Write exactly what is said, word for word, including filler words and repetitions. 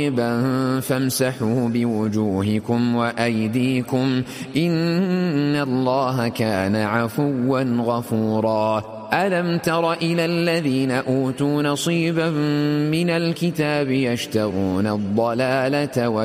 فامسحوا بوجوهكم وأيديكم إن الله كان عفوا غفورا. ألم تر إلى الذين أوتوا نصيبا من الكتاب يشترون الضلالة